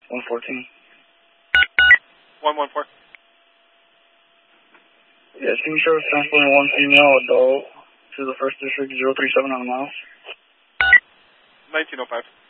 114. 114. Yeah, Senior Sheriff transporting one female adult to the 1st District 037 on the mile. 1905.